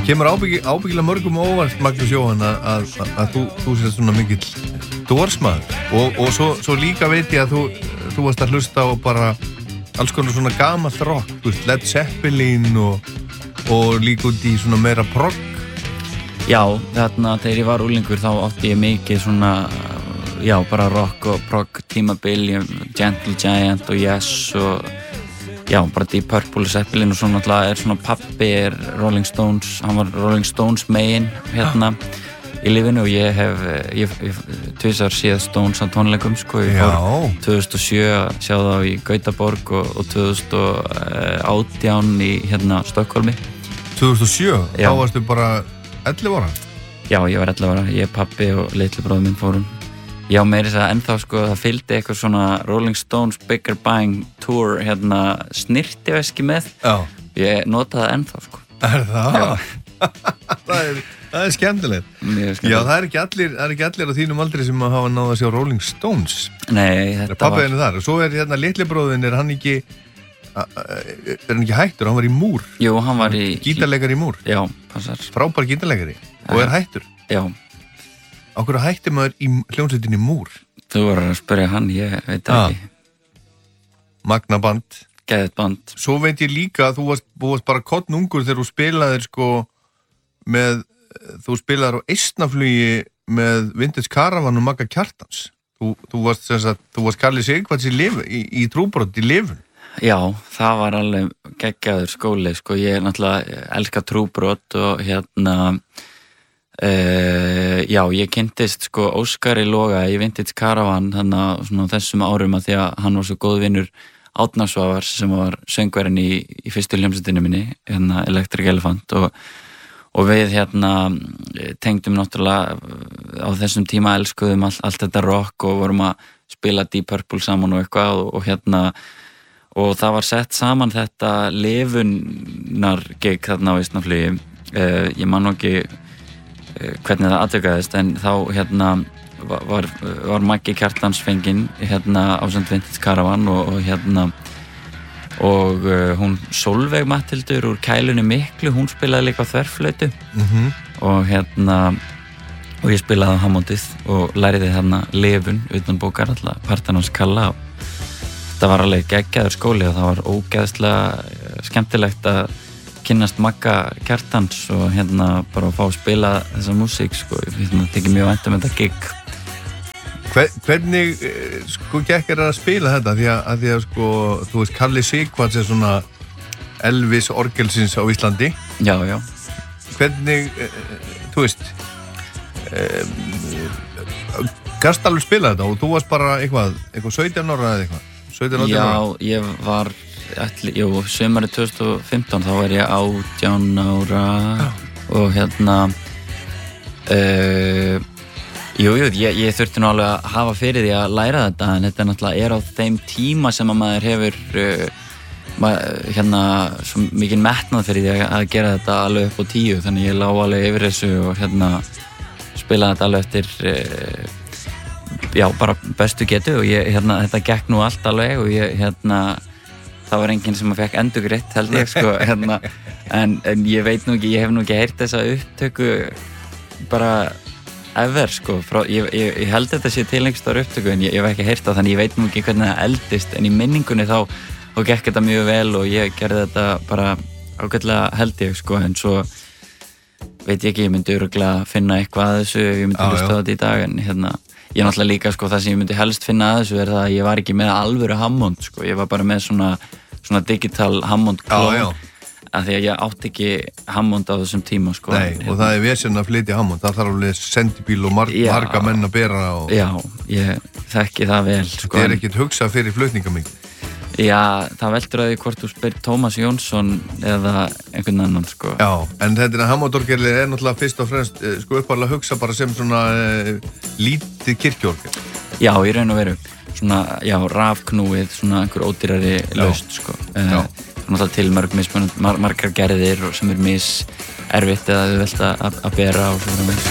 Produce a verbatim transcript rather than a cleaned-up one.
Það kemur ábyggi, ábyggilega mörgum óvart, Magnús Jóhann, að, að, að þú, þú sést svona mikill dórsmaður og, og svo, svo líka veit ég að þú, þú varst að hlusta á bara alls konar svona gamalt rock, þú veist, Led Zeppelin og, og líka út í svona meira progg. Já, þarna þegar ég var úlingur þá átti ég mikið svona, já, bara rock og progg tímabil, Gentle Giant og Yes og já, bara Deep Purple og Zeppelin og svo náttúrulega er svona pappi er Rolling Stones, hann var Rolling Stones megin hérna í lífinu og ég hef, ég, ég tvisvar séð Stones á tónleikum sko, ég fór tvö þúsund og sjö að sjá þá í Gautaborg og, og tvö þúsund og átján í hérna Stokkólmi. tvö þúsund og sjö? Já. Þá varstu bara ellefu ára? Já, ég var ellefu ára, ég, pappi og litli bróðir minn fórum. Já, meiri þess að ennþá sko, það fylgdi eitthvað svona Rolling Stones Bigger Bang Tour hérna snirtiveski með. Já. Ég notaði það ennþá sko. Er það? það, er, það er skemmtilegt. skemmtilegt. Já, það er ekki allir, það er ekki allir á þínum aldri sem að hafa náð að sjá Rolling Stones. Nei, þetta Pappi var... henni þar. Og svo er hérna litli bróðin, er hann ekki, er hann ekki hættur? Hann var í múr. Jú, hann var í... Gítarleikari í múr. Já, passar. Frábær gítarleikari. Og er hættur. Já. Á hverju hætti maður í hljómsveitinni múr? Þú voru að spyrja hann, ég veit ekki. Magna band. Geðið band. Svo veit ég líka að þú varst, þú varst bara kottnungur þegar þú spilaðir sko með, þú spilaðir á Eistnaflugi með Vintage Caravan og Magga Kjartans. Þú, þú varst sem sagt, þú varst Kalli Sigvarts í, í, í trúbrot í lifun. Já, það var alveg geggjaður skóli, sko. Ég er náttúrulega elska trúbrot og hérna... Uh, já, ég kynntist sko Óskari Loga í Vintage Caravan þannig að svona þessum árum að því að hann var svo góð vinnur Árna Svavars sem var söngverinn í, í fyrstu hljómsveitinni minni, hérna Electric Elephant og, og við hérna tengdum náttúrulega á þessum tíma elskuðum all, allt þetta rock og vorum að spila Deep Purple saman og eitthvað og, og hérna og það var sett saman þetta lifunar gig þarna á Eistnaflugi. uh, ég man nú ekki hvernig það atvikaðist en þá hérna var, var Maggi Kjartans fenginn hérna á samt Vintage Caravan og, og hérna og uh, hún Solveig Matthildur úr Kælunni miklu, hún spilaði líka þverflautu mm-hmm. og hérna og ég spilaði á Hammondið og læriði hérna lifun utan bókar alltaf partan hans Kalla og þetta var alveg geggjaður skóli og það var ógeðslega skemmtilegt að kynnast Magga Kjartans og hérna bara að fá að spila þessa músík sko, ég tekið mjög vænt um þetta gig. Hver, hvernig sko gekk er að spila þetta því að, að því að sko, þú veist Kalli Sigvarts er svona Elvis orgelsins á Íslandi. Já, já. Hvernig, þú veist gast alveg spila þetta og þú varst bara eitthvað, eitthvað sautján ára eða eitthvað? sautján, átján ára? Já, ég var Ætli, jú, sömari tvö þúsund og fimmtán þá var ég átján ára Já. Og hérna uh, jú, jú, ég, ég þurfti nú alveg að hafa fyrir því að læra þetta en þetta náttúrulega er á þeim tíma sem að maður hefur uh, mað, hérna svo mikið metnað fyrir því að gera þetta alveg upp á tíu þannig ég lá alveg yfir þessu og hérna spilaði þetta alveg eftir uh, já, bara bestu getu og ég, hérna, þetta gekk nú allt alveg og ég, hérna það var enginn sem að fekk endurgreitt held ég sko hérna, en, en ég veit nú ekki, ég hef nú ekki heyrt þessa upptöku bara ever sko, frá, ég, ég, ég held þetta sé til einhverstaðar upptöku en ég, ég hef ekki heyrt það þannig ég veit nú ekki hvernig það eldist en í minningunni þá, þá gekk þetta mjög vel og ég gerði þetta bara ágætlega held ég sko en svo veit ég ekki, ég myndi örugglega finna eitthvað að þessu ef ég myndi hlusta á þetta í dag en hérna ég er náttúrulega líka, sko, það sem ég myndi helst finna að þessu er það að ég var ekki með alvöru Hammond, sko, ég var bara með svona, svona digital Hammond klón, af því að ég átti ekki Hammond á þessum tíma, sko. Nei, og það er vesen að flytja Hammond, það þarf alveg sendibíl og mar Já. marga menn að bera og... Já, ég þekki það vel, sko. Það er ekkert hugsað fyrir flutningamengd. Já, það veldur að því hvort þú spyr Tómas Jónsson eða einhvern annan, sko. Já, en þetta Hammond-orgel er náttúrulega fyrst og fremst, sko, uppálega að hugsa bara sem svona uh, lítið kirkjuorgel. Já, í raun og veru. Svona, já, rafknúið, svona einhver ódýrari laust, sko. Já. Uh, náttúrulega til mörg mismunandi, mar margar gerðir sem er mis erfitt eða þau velta að bera og svona.